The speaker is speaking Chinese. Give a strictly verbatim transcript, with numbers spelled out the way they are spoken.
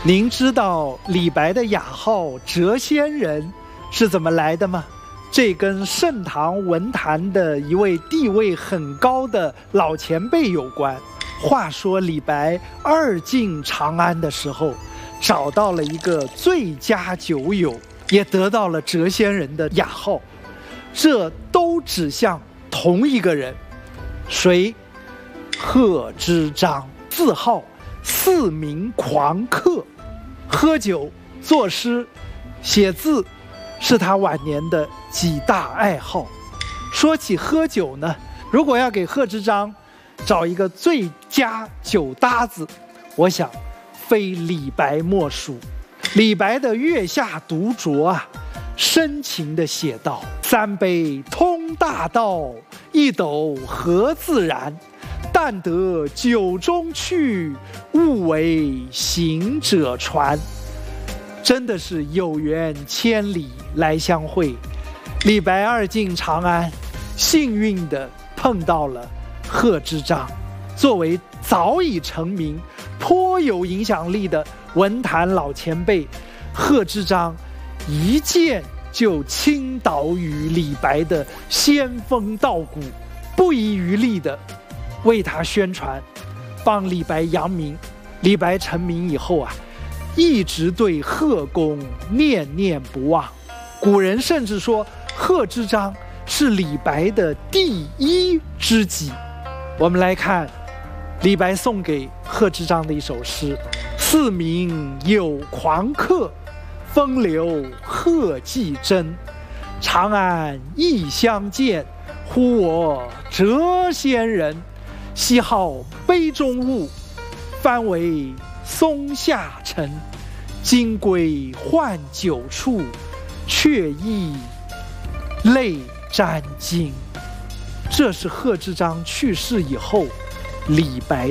您知道李白的雅号谪仙人是怎么来的吗？这跟盛唐文坛的一位地位很高的老前辈有关。话说李白二进长安的时候，找到了一个最佳酒友，也得到了谪仙人的雅号，这都指向同一个人，谁？贺知章，字号四明狂客，喝酒、作诗、写字是他晚年的几大爱好。说起喝酒呢，如果要给贺知章找一个最佳酒搭子，我想非李白莫属。李白的《月下独酌》啊，深情地写道：三杯通大道，一斗合自然。但得酒中趣，勿为行者传。真的是有缘千里来相会。李白二进长安，幸运地碰到了贺知章。作为早已成名、颇有影响力的文坛老前辈，贺知章一剑就倾倒于李白的仙风道骨，不遗余力地为他宣传，帮李白扬名。李白成名以后啊，一直对贺公念念不忘。古人甚至说贺知章是李白的第一知己。我们来看李白送给贺知章的一首诗：四明有狂客，风流贺季真。长安亦相见，呼我谪仙人。西号杯中物，翻为松下尘。金龟换酒处，却亦泪沾襟。这是贺知章去世以后李白